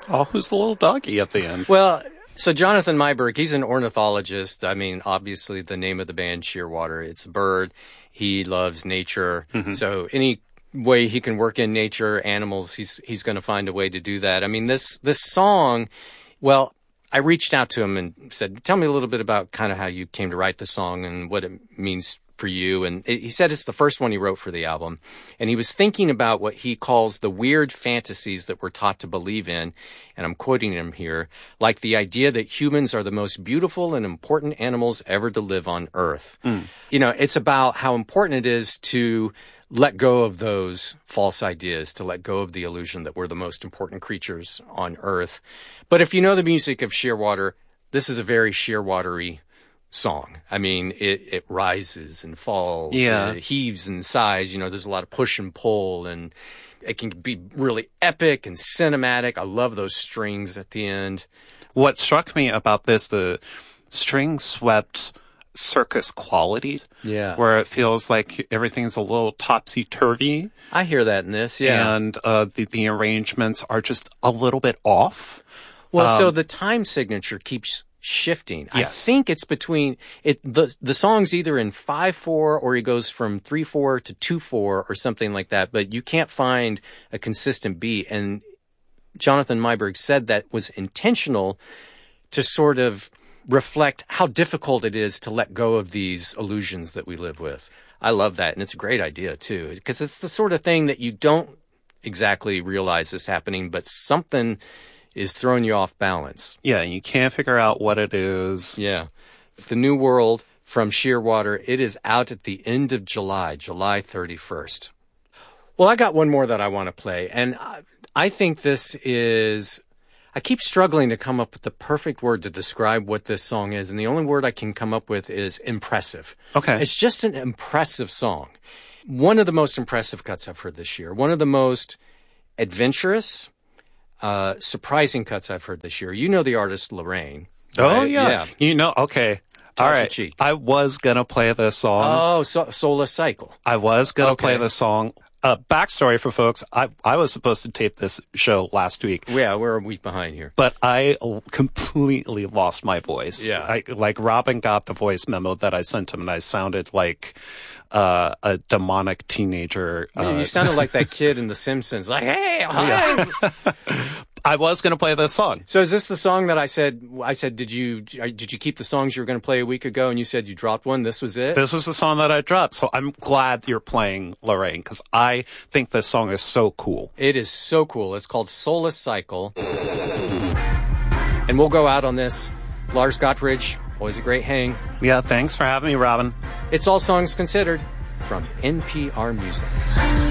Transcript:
Oh, who's the little doggy at the end? Well, so Jonathan Myberg, he's an ornithologist. I mean, obviously the name of the band, Shearwater, it's a bird. He loves nature. Mm-hmm. So any way he can work in nature, animals, he's going to find a way to do that. I mean, this song, well, I reached out to him and said, tell me a little bit about kind of how you came to write the song and what it means for you. And he said it's the first one he wrote for the album. And he was thinking about what he calls the weird fantasies that we're taught to believe in. And I'm quoting him here, like the idea that humans are the most beautiful and important animals ever to live on Earth. Mm. You know, it's about how important it is to let go of those false ideas, to let go of the illusion that we're the most important creatures on Earth. But if you know the music of Shearwater, this is a very Shearwater-y song. I mean, it rises and falls, it heaves and sighs. You know, there's a lot of push and pull, and it can be really epic and cinematic. I love those strings at the end. What struck me about this, the string swept circus quality, where it feels like everything's a little topsy-turvy. I hear that in this, and the arrangements are just a little bit off. Well, so the time signature keeps shifting. Yes. I think it's between the song's either in 5/4 or he goes from 3/4 to 2/4 or something like that, but you can't find a consistent beat. And Jonathan Myberg said that was intentional to sort of reflect how difficult it is to let go of these illusions that we live with. I love that, and it's a great idea, too, because it's the sort of thing that you don't exactly realize is happening, but something is throwing you off balance. Yeah, you can't figure out what it is. Yeah. The New World from Shearwater, it is out at the end of July 31st. Well, I got one more that I want to play, and I think this is... I keep struggling to come up with the perfect word to describe what this song is, and the only word I can come up with is impressive. Okay. It's just an impressive song. One of the most impressive cuts I've heard this year. One of the most adventurous, surprising cuts I've heard this year. You know the artist Lorraine. Right? Oh, yeah. You know, okay. All right. Cheek. I was going to play this song. Oh, Solar Cycle. I was going to play this song. Backstory for folks, I was supposed to tape this show last week. Yeah, we're a week behind here. But I completely lost my voice. Yeah. Like Robin got the voice memo that I sent him, and I sounded like a demonic teenager. Man, you sounded like that kid in The Simpsons. Like, hey, hi. Yeah. I was going to play this song. So is this the song that I said, did you keep the songs you were going to play a week ago, and you said you dropped one? This was it? This was the song that I dropped. So I'm glad you're playing Lorraine, because I think this song is so cool. It is so cool. It's called Solar Cycle. And we'll go out on this. Lars Gottridge, always a great hang. Yeah, thanks for having me, Robin. It's All Songs Considered from NPR Music.